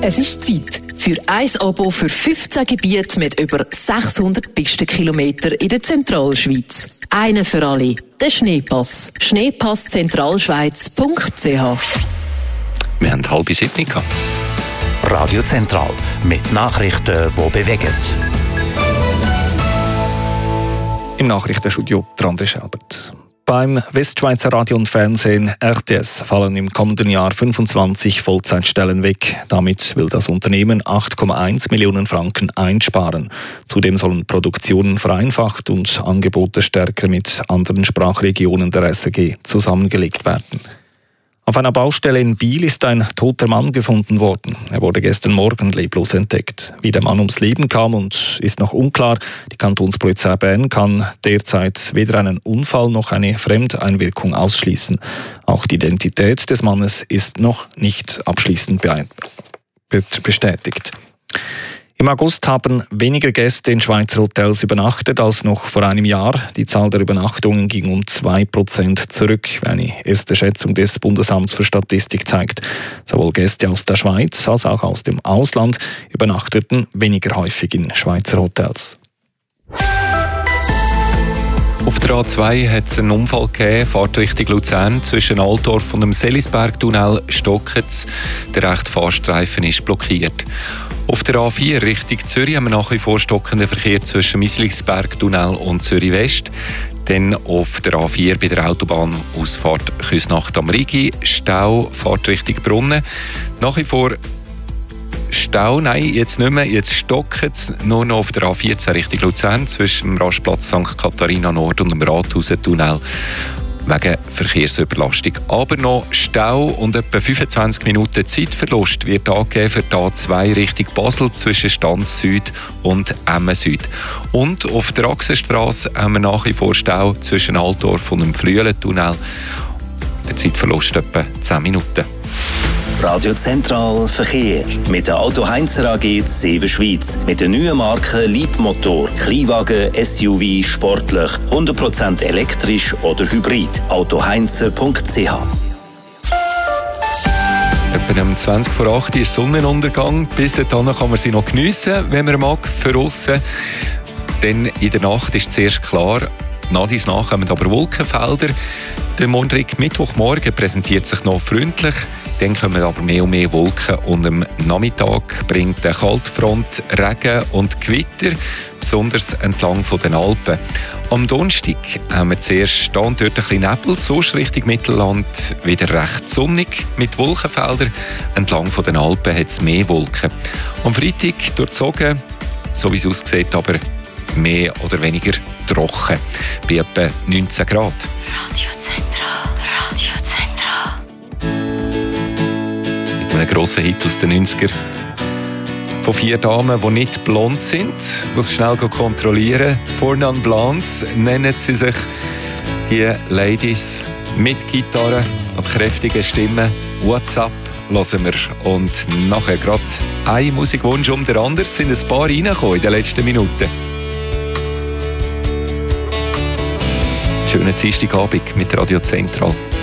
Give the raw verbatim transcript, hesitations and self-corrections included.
Es ist Zeit für ein Abo für fünfzehn Gebiete mit über sechshundert Pistenkilometern in der Zentralschweiz. Einer für alle. Der Schneepass. schneepass zentralschweiz punkt c h. Wir haben halb sieben gehabt. Radio Zentral mit Nachrichten, die bewegen. Im Nachrichtenstudio André Schelbert. Beim Westschweizer Radio und Fernsehen R T S fallen im kommenden Jahr fünfundzwanzig Vollzeitstellen weg. Damit will das Unternehmen acht Komma eins Millionen Franken einsparen. Zudem sollen Produktionen vereinfacht und Angebote stärker mit anderen Sprachregionen der S R G zusammengelegt werden. Auf einer Baustelle in Biel ist ein toter Mann gefunden worden. Er wurde gestern Morgen leblos entdeckt. Wie der Mann ums Leben kam und ist noch unklar. Die Kantonspolizei Bern kann derzeit weder einen Unfall noch eine Fremdeinwirkung ausschließen. Auch die Identität des Mannes ist noch nicht abschließend bestätigt. Im August haben weniger Gäste in Schweizer Hotels übernachtet als noch vor einem Jahr. Die Zahl der Übernachtungen ging um zwei Prozent zurück, wie eine erste Schätzung des Bundesamts für Statistik zeigt. Sowohl Gäste aus der Schweiz als auch aus dem Ausland übernachteten weniger häufig in Schweizer Hotels. Auf der A zwei hat es einen Unfall gegeben, Fahrt Richtung Luzern zwischen Altdorf und dem Selisbergtunnel Stockitz. Der rechte Fahrstreifen ist blockiert. Auf der A vier Richtung Zürich haben wir nach wie vor stockenden Verkehr zwischen Mieslingsbergtunnel und Zürich West. Dann auf der A vier bei der Autobahnausfahrt Küsnacht am Rigi Stau, Fahrt Richtung Brunnen. Nach wie vor Stau, nein, jetzt nicht mehr, jetzt stockt es nur noch auf der A vierzehn Richtung Luzern zwischen dem Rastplatz Sankt Katharina Nord und dem Rathausentunnel wegen Verkehrsüberlastung. Aber noch Stau und etwa fünfundzwanzig Minuten Zeitverlust wird angegeben für die A zwei Richtung Basel zwischen Stanz Süd und Emmen Süd. Und auf der Achsenstrasse haben wir nach wie vor Stau zwischen Altdorf und dem Flüelentunnel. Der Zeitverlust etwa zehn Minuten. Radio Zentral Verkehr mit der Auto Heinzer A G Seven Schweiz. Mit der neuen Marke Leapmotor, Kleinwagen, S U V, sportlich, hundert Prozent elektrisch oder hybrid. auto heinzer punkt c h. Etwa um zwanzig vor acht ist Sonnenuntergang. Bis dahin kann man sie noch geniessen, wenn man mag, für aussen. Dann in der Nacht ist zuerst klar. Nach dies nach kommen aber Wolkenfelder. Der Montag Mittwochmorgen präsentiert sich noch freundlich. Dann kommen aber mehr und mehr Wolken und am Nachmittag bringt der Kaltfront Regen und Gewitter, besonders entlang von den Alpen. Am Donnerstag haben wir zuerst da und dort ein bisschen Nebel, sonst Richtung Mittelland wieder recht sonnig mit Wolkenfeldern. Entlang von den Alpen hat es mehr Wolken. Am Freitag durchzogen, so wie es aussieht, aber mehr oder weniger trocken, bei etwa neunzehn Grad. Radio Zentral, Radio Zentral. Mit einem grossen Hit aus den neunziger. Von vier Damen, die nicht blond sind, die es schnell kontrollieren. Four Non Blondes nennen sie sich. Die Ladies mit Gitarre und kräftigen Stimmen. WhatsApp hören wir. Und nachher gerade ein Musikwunsch um den anderen. Es sind ein paar reingekommen in den letzten Minuten. Schönen Dienstagabend mit Radio Zentral.